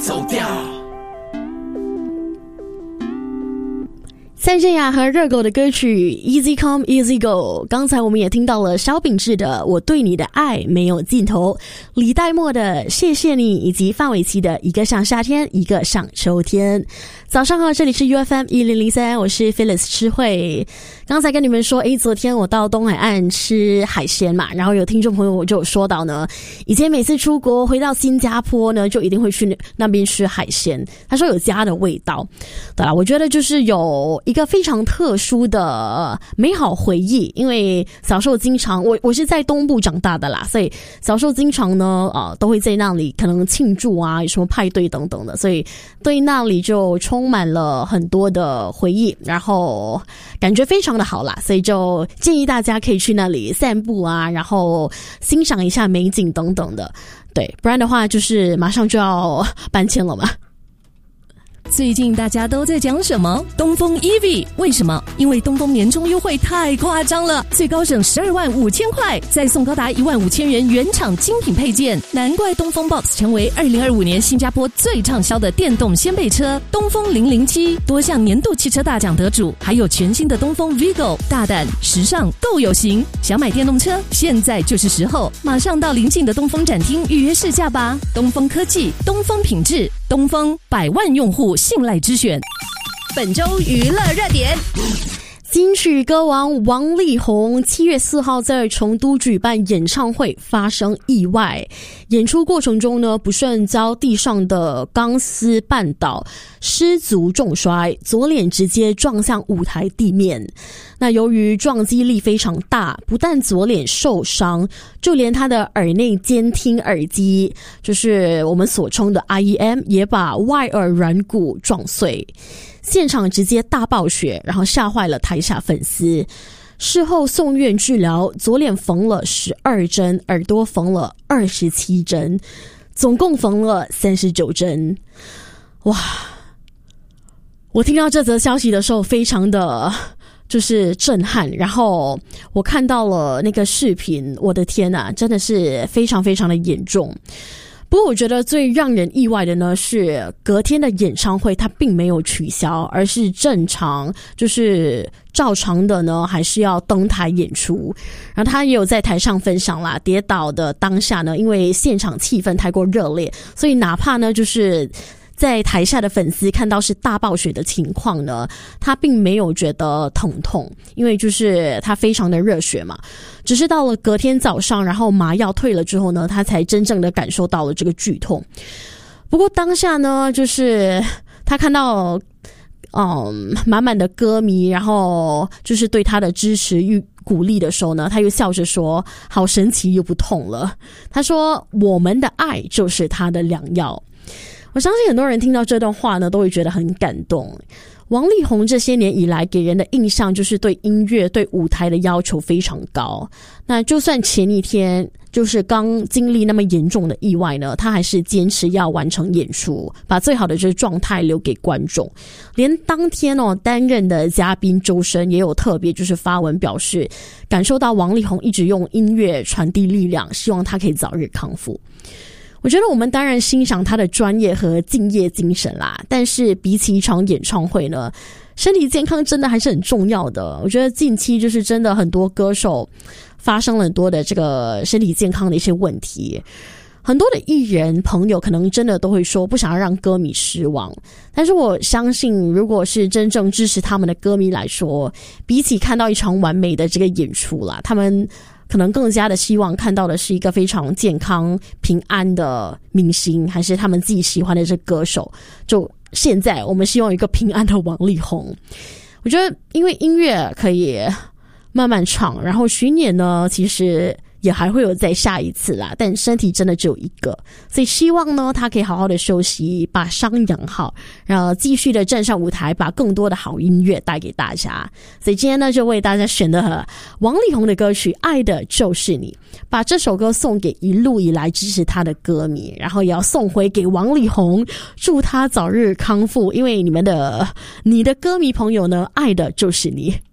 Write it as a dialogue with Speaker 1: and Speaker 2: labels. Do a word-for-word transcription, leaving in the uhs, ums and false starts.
Speaker 1: 走掉。
Speaker 2: 蔡健雅和热狗的歌曲 Easy Come Easy Go， 刚才我们也听到了萧秉治的我对你的爱没有尽头，李代沫的谢谢你，以及范玮琪的一个像夏天一个像秋天。早上好，这里是 U F M 一零零三， 我是 Phyllis 诗慧。刚才跟你们说诶昨天我到东海岸吃海鲜嘛，然后有听众朋友就有说到呢，以前每次出国回到新加坡呢，就一定会去那边吃海鲜，他说有家的味道。对啦，我觉得就是有一个非常特殊的美好回忆，因为小时候经常我我是在东部长大的啦，所以小时候经常呢呃都会在那里可能庆祝啊，有什么派对等等的，所以对那里就充满了很多的回忆，然后感觉非常的好啦，所以就建议大家可以去那里散步啊，然后欣赏一下美景等等的，对，不然的话就是马上就要搬迁了嘛。
Speaker 3: 最近大家都在讲什么？东风 E V， 为什么？因为东风年终优惠太夸张了，最高省十二万五千块，再送高达一万五千元原厂精品配件，难怪东风 Box 成为二零二五年新加坡最畅销的电动掀背车。东风零零七多项年度汽车大奖得主，还有全新的东风 Vigo， 大胆时尚够有型。想买电动车，现在就是时候，马上到邻近的东风展厅预约试驾吧。东风科技，东风品质，东风百万用户信赖之选。本周娱乐热点，
Speaker 2: 金曲歌王王力宏七月四号在成都举办演唱会发生意外，演出过程中呢不慎遭地上的钢丝绊倒，失足重摔，左脸直接撞向舞台地面。那由于撞击力非常大，不但左脸受伤，就连他的耳内监听耳机，就是我们所称的 I E M， 也把外耳软骨撞碎，现场直接大爆血，然后吓坏了台下粉丝。事后送院治疗，左脸缝了十二针，耳朵缝了二十七针，总共缝了三十九针。哇！我听到这则消息的时候非常的就是震撼，然后我看到了那个视频，我的天啊，真的是非常非常的严重。不过我觉得最让人意外的呢是隔天的演唱会它并没有取消，而是正常就是照常的呢还是要登台演出。然后他也有在台上分享啦，跌倒的当下呢因为现场气氛太过热烈，所以哪怕呢就是在台下的粉丝看到是大爆血的情况呢，他并没有觉得疼痛，因为就是他非常的热血嘛。只是到了隔天早上，然后麻药退了之后呢，他才真正的感受到了这个剧痛。不过当下呢，就是他看到嗯满满的歌迷，然后就是对他的支持与鼓励的时候呢，他又笑着说好神奇又不痛了。他说我们的爱就是他的良药。我相信很多人听到这段话呢都会觉得很感动。王力宏这些年以来给人的印象就是对音乐对舞台的要求非常高，那就算前一天就是刚经历那么严重的意外呢，他还是坚持要完成演出，把最好的这个状态留给观众。连当天哦担任的嘉宾周深也有特别就是发文表示感受到王力宏一直用音乐传递力量，希望他可以早日康复。我觉得我们当然欣赏他的专业和敬业精神啦，但是比起一场演唱会呢，身体健康真的还是很重要的。我觉得近期就是真的很多歌手发生了很多的这个身体健康的一些问题，很多的艺人朋友可能真的都会说不想要让歌迷失望，但是我相信如果是真正支持他们的歌迷来说，比起看到一场完美的这个演出啦，他们可能更加的希望看到的是一个非常健康平安的明星，还是他们自己喜欢的这歌手。就现在我们希望有一个平安的王力宏。我觉得因为音乐可以慢慢唱，然后巡演呢其实也还会有再下一次啦，但身体真的只有一个，所以希望呢他可以好好的休息，把伤养好，然后继续的站上舞台，把更多的好音乐带给大家。所以今天呢就为大家选的王力宏的歌曲《爱的就是你》，把这首歌送给一路以来支持他的歌迷，然后也要送回给王力宏，祝他早日康复，因为你们的你的歌迷朋友呢爱的就是你。